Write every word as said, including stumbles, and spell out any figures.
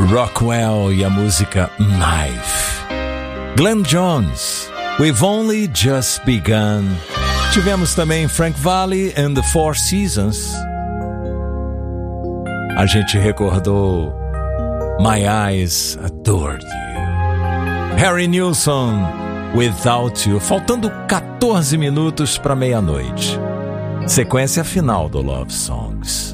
Rockwell e a música Knife. Glenn Jones, We've Only Just Begun. Tivemos também Frank Valli and the Four Seasons. A gente recordou My Eyes Adored You. Harry Nilsson, Without You. Faltando catorze minutos para meia-noite. Sequência final do Love Songs.